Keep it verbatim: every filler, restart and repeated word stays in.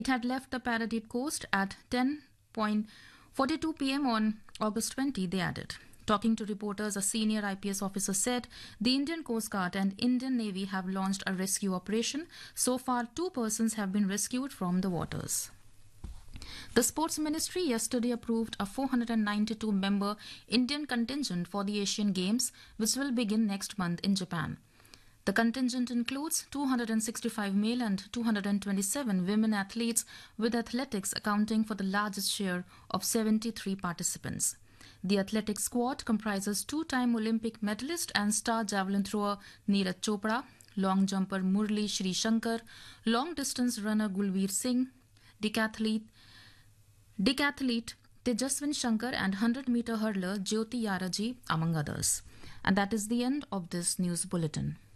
It had left the Paradip coast at ten forty-two p m on August twentieth, they added. Talking to reporters, a senior I P S officer said the Indian Coast Guard and Indian Navy have launched a rescue operation. So far, two persons have been rescued from the waters. The Sports Ministry yesterday approved a four hundred ninety-two member Indian contingent for the Asian Games, which will begin next month in Japan. The contingent includes two hundred sixty-five male and two hundred twenty-seven women athletes, with athletics accounting for the largest share of seventy-three participants. The athletic squad comprises two-time Olympic medalist and star javelin thrower Neeraj Chopra, long jumper Murli Shri Shankar, long-distance runner Gulveer Singh, decathlete, decathlete Tejaswin Shankar and one hundred meter hurdler Jyoti Yaraji, among others. And that is the end of this news bulletin.